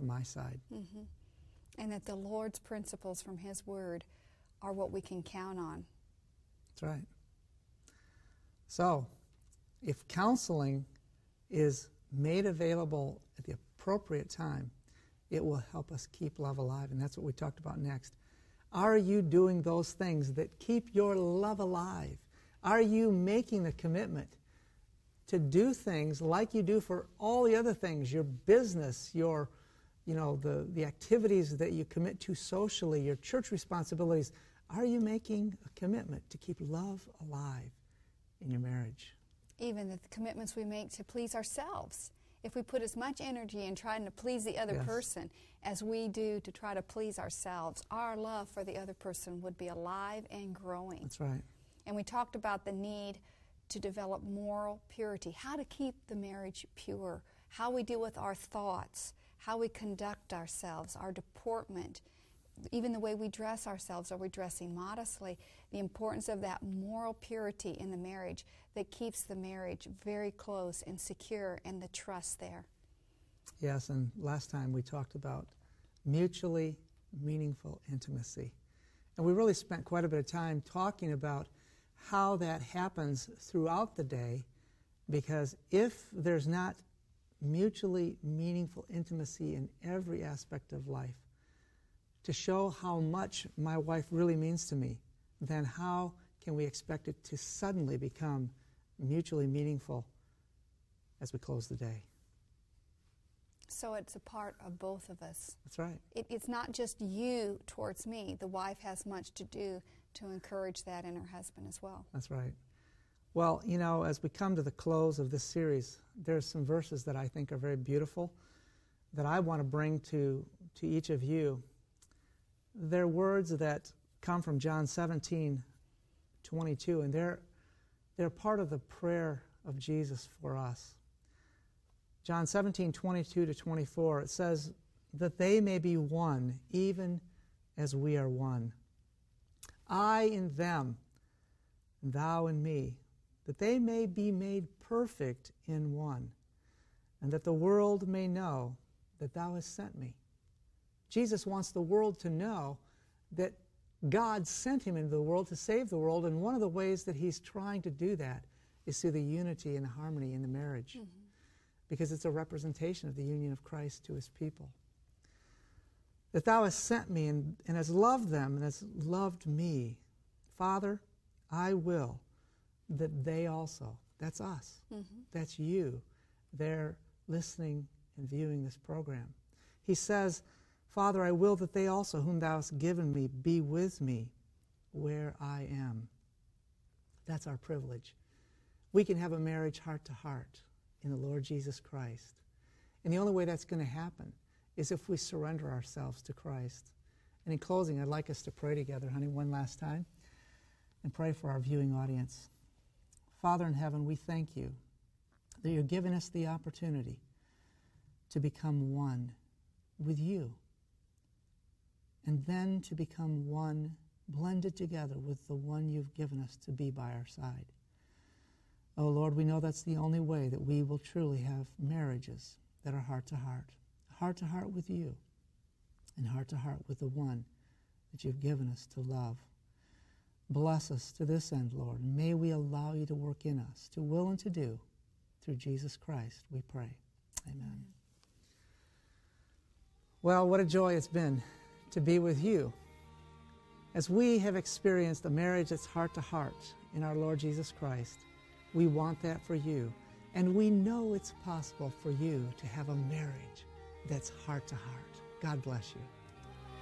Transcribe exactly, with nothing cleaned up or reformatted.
from my side. Mm-hmm. And that the Lord's principles from His Word are what we can count on. That's right. So, if counseling is made available at the appropriate time, it will help us keep love alive, and that's what we talked about next. Are you doing those things that keep your love alive? Are you making the commitment to do things like you do for all the other things, your business, your, you know, the, the activities that you commit to socially, your church responsibilities? Are you making a commitment to keep love alive in your marriage? Even the commitments we make to please ourselves. If we put as much energy in trying to please the other Yes. person as we do to try to please ourselves, our love for the other person would be alive and growing. That's right. And we talked about the need to develop moral purity, how to keep the marriage pure, how we deal with our thoughts, how we conduct ourselves, our deportment, even the way we dress ourselves. Are we dressing modestly? The importance of that moral purity in the marriage that keeps the marriage very close and secure, and the trust there. Yes, and last time we talked about mutually meaningful intimacy. And we really spent quite a bit of time talking about how that happens throughout the day, because if there's not mutually meaningful intimacy in every aspect of life, to show how much my wife really means to me, then how can we expect it to suddenly become mutually meaningful as we close the day? So it's a part of both of us. That's right. It, it's not just you towards me. The wife has much to do to encourage that in her husband as well. That's right. Well, you know, as we come to the close of this series, there's some verses that I think are very beautiful that I want to bring to, to each of you. They're words that come from John seventeen twenty-two, and they're, they're part of the prayer of Jesus for us. John seventeen twenty-two to twenty-four, it says, that they may be one, even as we are one. I in them, and thou in me, that they may be made perfect in one, and that the world may know that thou hast sent me. Jesus wants the world to know that God sent him into the world to save the world, and one of the ways that he's trying to do that is through the unity and harmony in the marriage, mm-hmm. because it's a representation of the union of Christ to his people. That thou hast sent me and, and hast loved them and hast loved me. Father, I will that they also, that's us, mm-hmm. that's you, they're listening and viewing this program. He says, Father, I will that they also, whom thou hast given me, be with me where I am. That's our privilege. We can have a marriage heart to heart in the Lord Jesus Christ. And the only way that's going to happen is if we surrender ourselves to Christ. And in closing, I'd like us to pray together, honey, one last time, and pray for our viewing audience. Father in heaven, we thank you that you're giving us the opportunity to become one with you, and then to become one, blended together with the one you've given us to be by our side. Oh Lord, we know that's the only way that we will truly have marriages that are heart to heart, heart to heart with you, and heart to heart with the one that you've given us to love. Bless us to this end, Lord, and may we allow you to work in us, to will and to do, through Jesus Christ, we pray. Amen. Amen. Well, what a joy it's been to be with you as we have experienced a marriage that's heart to heart in our Lord Jesus Christ. We want that for you, and we know it's possible for you to have a marriage that's heart to heart. God bless you.